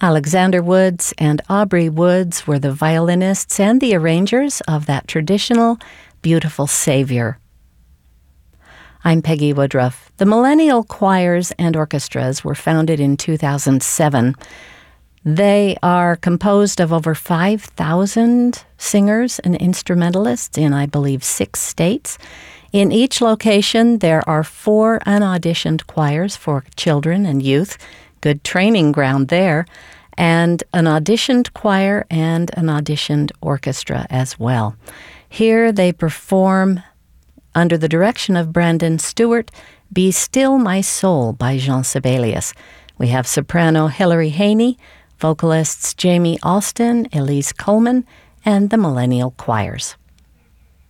Alexander Woods and Aubrey Woods were the violinists and the arrangers of that traditional, beautiful Savior. I'm Peggy Woodruff. The Millennial Choirs and Orchestras were founded in 2007. They are composed of over 5,000 singers and instrumentalists in, I believe, 6 states. In each location, there are 4 unauditioned choirs for children and youth, good training ground there, and an auditioned choir and an auditioned orchestra as well. Here they perform, under the direction of Brandon Stewart, Be Still My Soul by Jean Sibelius. We have soprano Hilary Haney, vocalists Jamie Alston, Elise Coleman, and the Millennial Choirs.